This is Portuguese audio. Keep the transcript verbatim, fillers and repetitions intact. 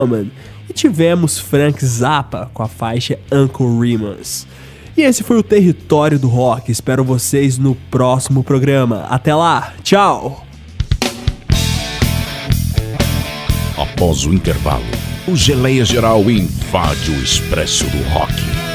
Woman. E tivemos Frank Zappa com a faixa Uncle Remus. E esse foi o Território do Rock. Espero vocês no próximo programa. Até lá, tchau! Após o intervalo, o Geleia Geral invade o Expresso do Rock.